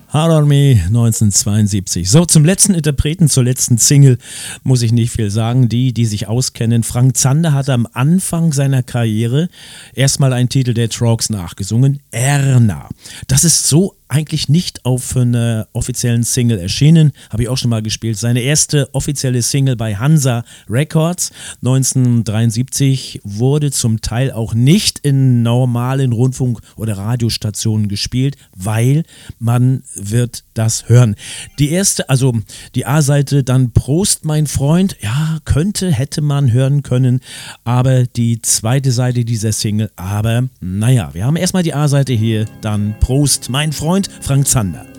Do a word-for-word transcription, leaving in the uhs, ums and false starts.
Hard on Me neunzehnhundertzweiundsiebzig. So, zum letzten Interpreten, zur letzten Single muss ich nicht viel sagen. Die, die sich auskennen, Frank Zander hat am Anfang seiner Karriere erstmal einen Titel der Troggs nachgesungen, Erna. Das ist so eigentlich nicht auf einer offiziellen Single erschienen, habe ich auch schon mal gespielt. Seine erste offizielle Single bei Hansa Records neunzehnhundertdreiundsiebzig wurde zum Teil auch nicht in normalen Rundfunk- oder Radiostationen gespielt, weil man wird das hören. Die erste, also die A-Seite, dann Prost, mein Freund, ja, könnte, hätte man hören können, aber die zweite Seite dieser Single, aber naja, wir haben erstmal die A-Seite hier, dann Prost, mein Freund, Frank Zander.